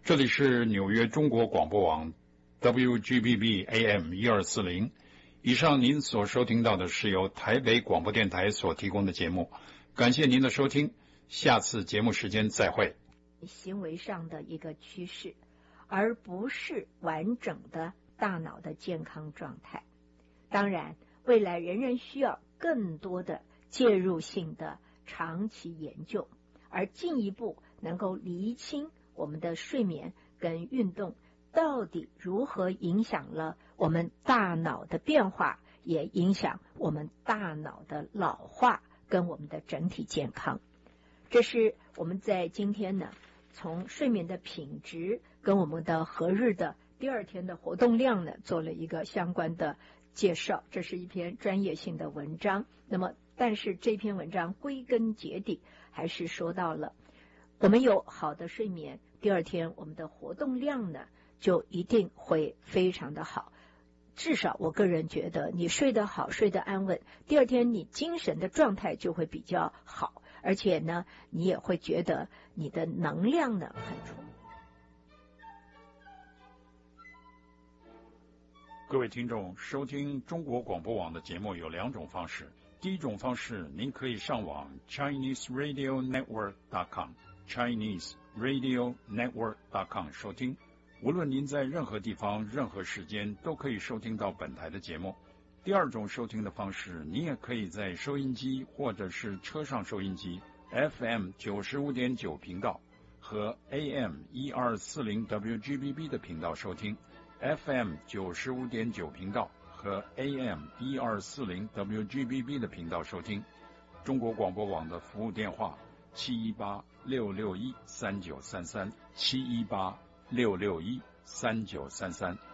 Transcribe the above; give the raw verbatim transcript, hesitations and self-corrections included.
这里是纽约中国广播网 W G B B A M 一二四零。以上您所收听到的是由台北广播电台所提供的节目，感谢您的收听，下次节目时间再会。 行为上的一个趋势，而不是完整的大脑的健康状态。当然，未来仍然需要更多的介入性的长期研究，而进一步能够厘清我们的睡眠跟运动到底如何影响了我们大脑的变化，也影响我们大脑的老化跟我们的整体健康。这是我们在今天呢，从睡眠的品质跟我们的合日的第二天的活动量呢，做了一个相关的介绍。这是一篇专业性的文章，那么但是这篇文章归根结底还是说到了我们有好的睡眠，第二天我们的活动量呢就一定会非常的好。至少我个人觉得你睡得好，睡得安稳，第二天你精神的状态就会比较好，而且呢你也会觉得你的能量呢很充足。 各位听众，收听中国广播网的节目有两种方式。第一种方式，您可以上网 Chinese Radio Network dot com Chinese Radio Network dot com 收听。无论您在任何地方任何时间都可以收听到本台的节目。第二种收听的方式，你也可以在收音机或者是车上收音机 F M 九十五点九 频道和 A M 一二四零 W G B B 的频道收听， F M 九十五点九 频道和 A M 一二四零 W G B B 的频道收听。中国广播网的服务电话七一八六六一三九三三七一八六六一三九三三。